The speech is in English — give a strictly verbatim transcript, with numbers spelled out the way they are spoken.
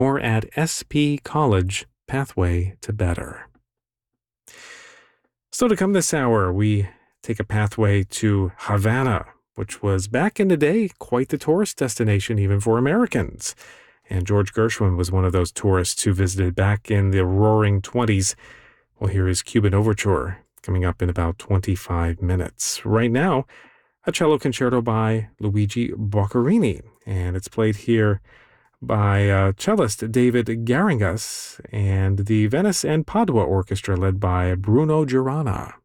More at S P College, Pathway to Better. So to come this hour, we take a pathway to Havana, which was back in the day quite the tourist destination even for Americans. And George Gershwin was one of those tourists who visited back in the roaring twenties. We'll hear his Cuban Overture coming up in about twenty-five minutes. Right now, a cello concerto by Luigi Boccherini, and it's played here by uh, cellist David Garringas and the Venice and Padua Orchestra led by Bruno Girana.